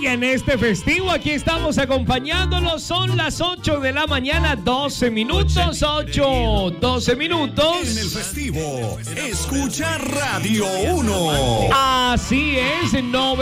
sigue en este festivo. Aquí estamos acompañándolos. Son las 8 de la mañana, 12 minutos. 12 minutos. En el festivo, escucha Radio 1. Así es,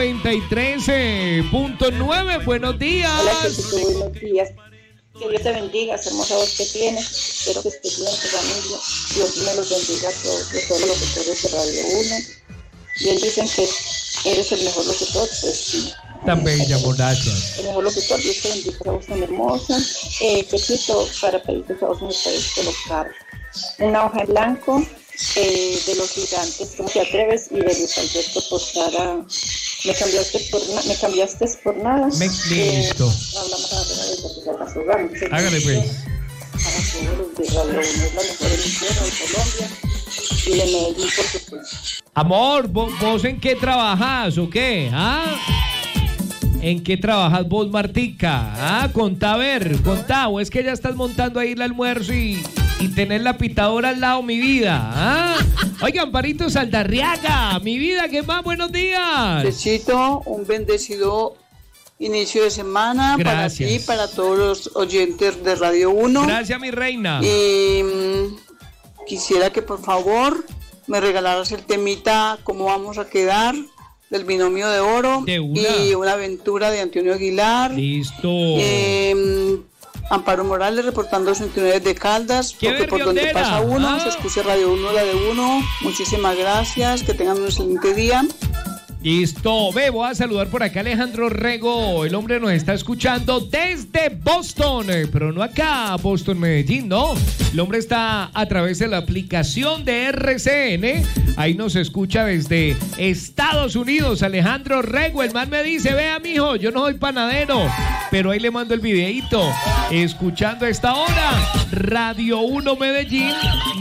93.9. Buenos días. Hola, Jesús, buenos días. Que Dios te bendiga, esa hermosa voz que tienes. Espero que estés bien, tu familia. Dios me los bendiga a todos los locutores de Radio 1. Bien dicen que eres el mejor locutor, pues sí. Tan bella, gracias. El mejor locutor, Dios te bendiga, esa voz tan hermosa. Chechito, para pedirte esa voz me puedes colocar una hoja en blanco de los gigantes, ¿cómo te atreves? Y de Luis Alberto Posada, me cambiaste por nada. Listo. Hablamos a la de Hágale pues. Para todos los de Radio 1, es la mejor emisora de Colombia y de Medellín, por supuesto. Amor, ¿vos en qué trabajas o qué? ¿Ah? ¿En qué trabajas vos, Martica? Ah, contá, a ver, contá. O es que ya estás montando ahí el almuerzo y tener la pitadora al lado, mi vida. ¿Ah? Oigan, Amparito Saldarriaga, mi vida, ¿qué más? Buenos días. Besito, un bendecido inicio de semana. Gracias. Para ti, para todos los oyentes de Radio 1. Gracias, mi reina. Y quisiera que por favor me regalaras el temita ¿Cómo vamos a quedar? Del binomio de oro. De una. Y una aventura de Antonio Aguilar. Listo. Amparo Morales reportando 69 de Caldas, porque por donde pasa uno, se escucha Radio 1, la de uno. Muchísimas gracias, que tengan un excelente día. Listo, voy a saludar por acá a Alejandro Rego. El hombre nos está escuchando desde Boston, pero no acá, Boston, Medellín, no. El hombre está a través de la aplicación de RCN. Ahí nos escucha desde Estados Unidos. Alejandro Rego, el man me dice: vea, mijo, yo no soy panadero, pero ahí le mando el videíto. Escuchando a esta hora, Radio 1 Medellín,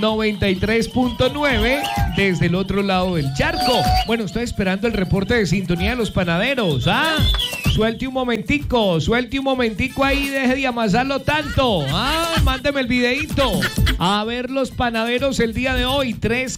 93.9, desde el otro lado del charco. Bueno, estoy esperando el reporte de sintonía de los panaderos. ¿Ah? Suelte un momentico ahí, deje de amasarlo tanto. Mándeme el videíto. A ver los panaderos el día de hoy,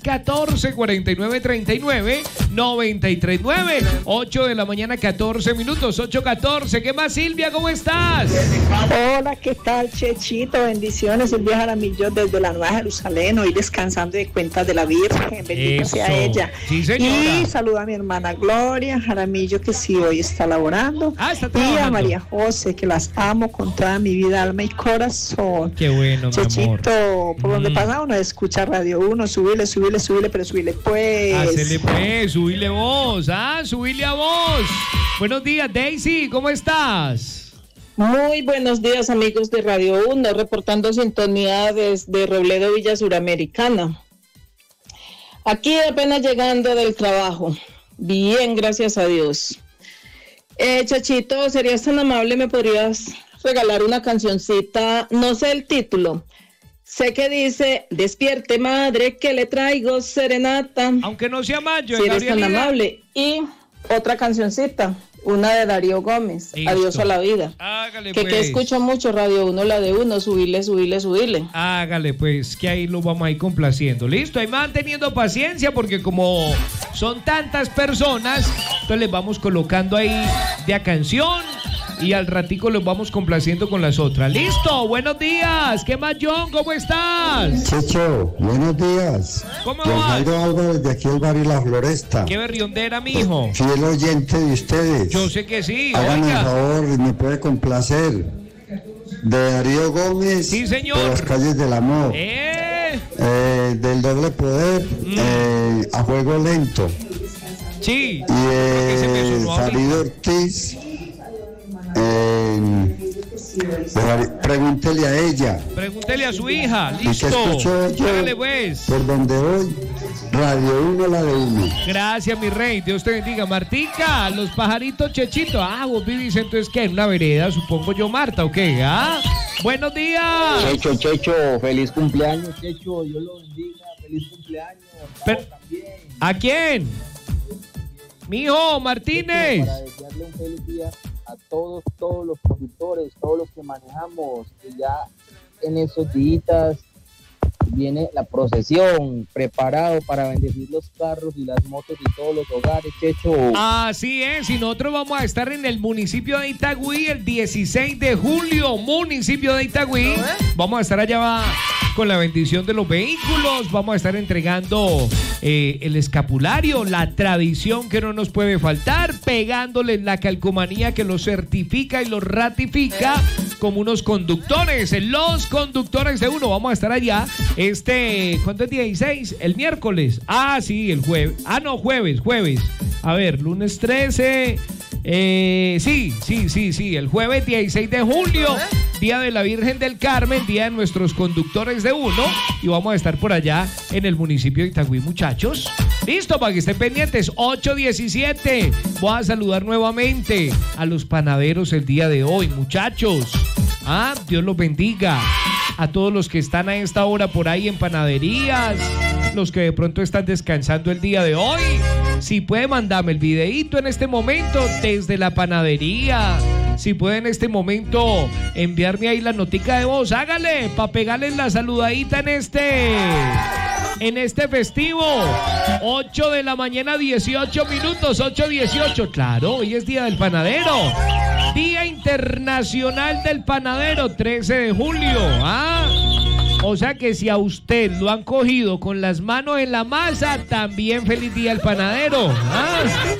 314-4939, 939, 8 de la mañana, 14 minutos, 8:14. ¿Qué más, Silvia? ¿Cómo estás? Hola, ¿qué tal, Chechito? Bendiciones, Silvia Jaramillo desde la Nueva Jerusalén, hoy descansando de cuentas de la Virgen, bendita sea ella. Sí, señora. Y saludo a mi hermana Gloria Jaramillo, que sí hoy está laborando. Está y a María José, que las amo con toda mi vida, alma y corazón. Qué bueno, mi Chechito, amor. por donde pasa uno escucha Radio 1, súbile, pero súbile pues. Hacele pues, subile vos, subile a vos. Buenos días, Daisy, ¿cómo estás? Muy buenos días, amigos de Radio 1, reportando sintonía desde Robledo, Villa Suramericana. Aquí apenas llegando del trabajo. Bien, gracias a Dios. Chachito, ¿serías tan amable? ¿Me podrías regalar una cancioncita? No sé el título. Sé que dice: despierte, madre, que le traigo serenata. Aunque no sea mayo, si eres tan amable. Y otra cancioncita, una de Darío Gómez. Listo. Adiós a la vida. Hágale que escucho mucho Radio 1, la de uno, subirle. Hágale pues, que ahí lo vamos a ir complaciendo. Listo, ahí van teniendo paciencia, porque como son tantas personas, entonces les vamos colocando ahí de a canción y al ratico los vamos complaciendo con las otras. Listo, buenos días. ¿Qué más, John? ¿Cómo estás? Checho, buenos días. ¿Cómo John vas? Jairo Álvarez, de aquí el barrio La Floresta. Qué berriondera, mijo. Fiel oyente de ustedes. Yo sé que sí. Háganme el Oiga. favor, me puede complacer. De Darío Gómez. Sí, señor. De las calles del amor. Del doble poder. A fuego lento. Sí. Y Farid Ortiz. Pregúntele a ella. Pregúntele a su hija. ¿Y Listo. qué escucho yo? Hágale pues. Por donde voy, Radio 1, la de uno. Gracias, mi rey. Dios te bendiga. Martica, los pajaritos, Chechito. Vos vivís entonces, ¿qué? En una vereda, supongo yo, Marta, ¿o qué? Buenos días. Checho, feliz cumpleaños, Checho. Dios lo bendiga. Feliz cumpleaños. ¿A quién? Mijo, Martínez. Para desearle un feliz día a todos los conductores, todos los que manejamos, que ya en esos días viene la procesión, preparado para bendecir los carros y las motos y todos los hogares, Checho. Así es, y nosotros vamos a estar en el municipio de Itagüí el 16 de julio, municipio de Itagüí. Vamos a estar allá con la bendición de los vehículos, vamos a estar entregando el escapulario, la tradición que no nos puede faltar, pegándoles la calcomanía que los certifica y los ratifica como unos conductores, los conductores de uno. Vamos a estar allá ¿cuánto es 16? El miércoles. Ah, sí, el jueves. Ah, no, jueves. A ver, lunes 13. Sí, el jueves 16 de julio, Día de la Virgen del Carmen, Día de nuestros conductores de uno, y vamos a estar por allá en el municipio de Itagüí, muchachos. Listo, para que estén pendientes, 8:17. Voy a saludar nuevamente a los panaderos el día de hoy, muchachos. Dios los bendiga. A todos los que están a esta hora por ahí en panaderías, los que de pronto están descansando el día de hoy. Si puede, mandarme el videíto en este momento desde la panadería. Si puede en este momento enviarme ahí la notica de voz, hágale, para pegarles la saludadita en este festivo. 8 de la mañana, 18 minutos, 8:18. Claro, hoy es Día del Panadero. Día Internacional del Panadero, 13 de julio. O sea que si a usted lo han cogido con las manos en la masa, también feliz día al panadero.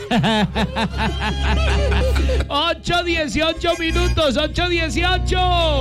8:18 minutos, 8:18.